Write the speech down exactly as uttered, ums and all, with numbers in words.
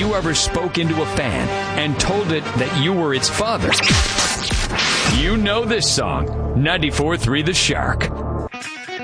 you ever spoke into a fan and told it that you were its father, you know this song. ninety-four point three The Shark.